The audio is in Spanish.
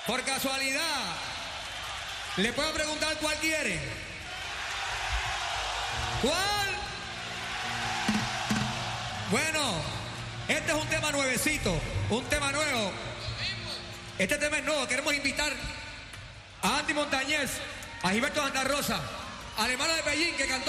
Por casualidad, ¿le puedo preguntar cuál quiere? ¿Cuál? Bueno, este es un tema nuevecito, un tema nuevo. Este tema es nuevo. Queremos invitar a Andy Montañez, a Gilberto Santa Rosa, al hermano de Pellín que cantó